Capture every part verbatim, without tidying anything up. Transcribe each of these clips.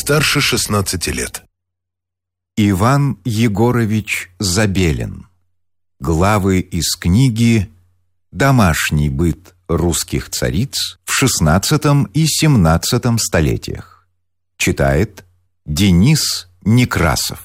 старше шестнадцати лет. Иван Егорович Забелин. Главы из книги «Домашний быт русских цариц в шестнадцатом и семнадцатом столетиях». Читает Денис Некрасов.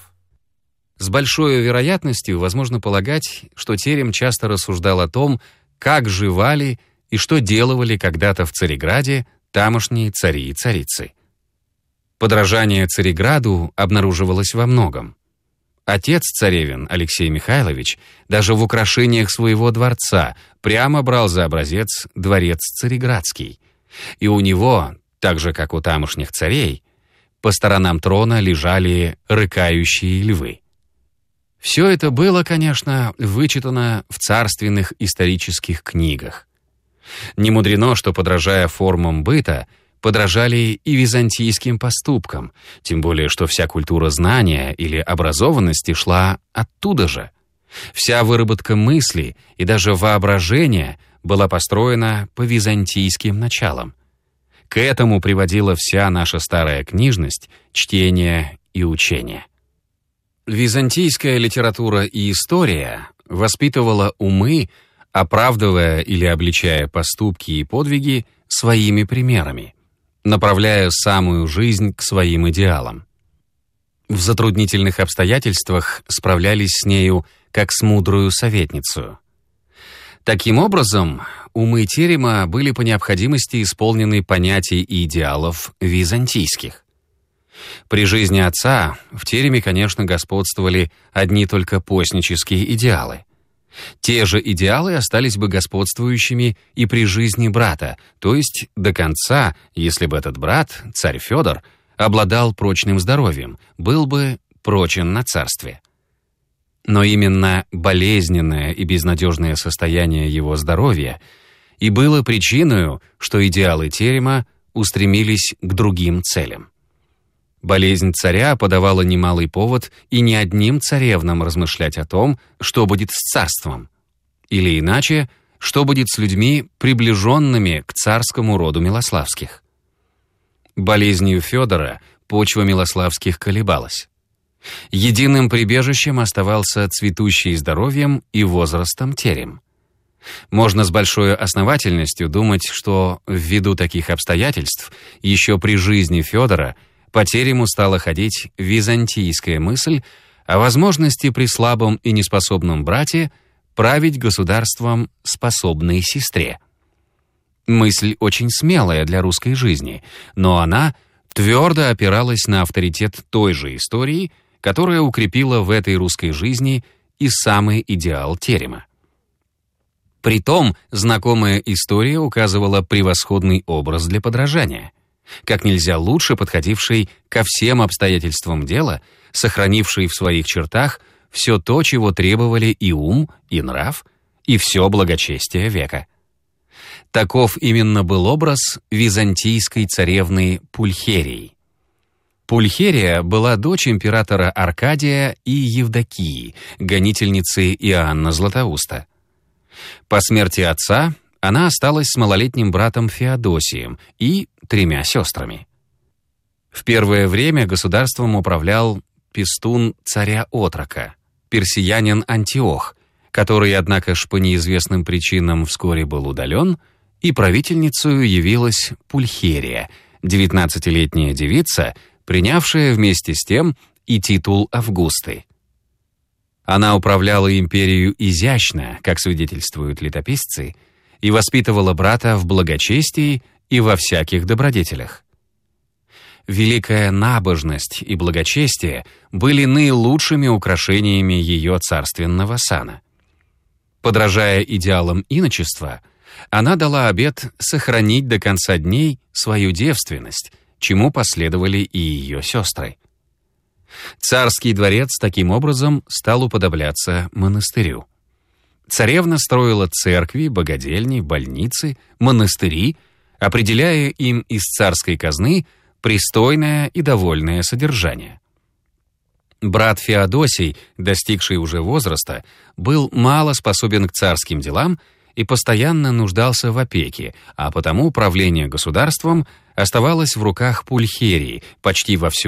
С большой вероятностью возможно полагать, что Терем часто рассуждал о том, как живали и что делали когда-то в Цареграде тамошние цари и царицы. Подражание Цареграду обнаруживалось во многом. Отец царевин, Алексей Михайлович, даже в украшениях своего дворца прямо брал за образец дворец Цареградский. И у него, так же как у тамошних царей, по сторонам трона лежали рыкающие львы. Все это было, конечно, вычитано в царственных исторических книгах. Не мудрено, что, подражая формам быта, подражали и византийским поступкам, тем более, что вся культура знания или образованности шла оттуда же. Вся выработка мысли и даже воображения была построена по византийским началам. К этому приводила вся наша старая книжность, чтение и учение. Византийская литература и история воспитывала умы, оправдывая или обличая поступки и подвиги своими примерами, направляя самую жизнь к своим идеалам. В затруднительных обстоятельствах справлялись с нею как с мудрую советницу. Таким образом, умы Терема были по необходимости исполнены понятий и идеалов византийских. При жизни отца в Тереме, конечно, господствовали одни только постнические идеалы. Те же идеалы остались бы господствующими и при жизни брата, то есть до конца, если бы этот брат, царь Федор, обладал прочным здоровьем, был бы прочен на царстве. Но именно болезненное и безнадежное состояние его здоровья и было причиной, что идеалы Терема устремились к другим целям. Болезнь царя подавала немалый повод и не одним царевнам размышлять о том, что будет с царством, или иначе, что будет с людьми, приближенными к царскому роду Милославских. Болезнью Федора почва Милославских колебалась. Единым прибежищем оставался цветущий здоровьем и возрастом Терем. Можно с большой основательностью думать, что ввиду таких обстоятельств еще при жизни Федора по Терему стала ходить византийская мысль о возможности при слабом и неспособном брате править государством способной сестре. Мысль очень смелая для русской жизни, но она твердо опиралась на авторитет той же истории, которая укрепила в этой русской жизни и самый идеал Терема. Притом, знакомая история указывала превосходный образ для подражания, как нельзя лучше подходивший ко всем обстоятельствам дела, сохранивший в своих чертах все то, чего требовали и ум, и нрав, и все благочестие века. Таков именно был образ византийской царевны Пульхерии. Пульхерия была дочь императора Аркадия и Евдокии, гонительницы Иоанна Златоуста. По смерти отца она осталась с малолетним братом Феодосием и тремя сестрами. В первое время государством управлял пестун царя-отрока, персиянин Антиох, который, однако ж, по неизвестным причинам вскоре был удален, и правительницей явилась Пульхерия, девятнадцатилетняя девица, принявшая вместе с тем и титул Августы. Она управляла империей изящно, как свидетельствуют летописцы, и воспитывала брата в благочестии и во всяких добродетелях. Великая набожность и благочестие были наилучшими украшениями ее царственного сана. Подражая идеалам иночества, она дала обет сохранить до конца дней свою девственность, чему последовали и ее сестры. Царский дворец таким образом стал уподобляться монастырю. Царевна строила церкви, богадельни, больницы, монастыри, определяя им из царской казны пристойное и довольное содержание. Брат Феодосий, достигший уже возраста, был мало способен к царским делам и постоянно нуждался в опеке, а потому управление государством оставалось в руках Пульхерии почти во всем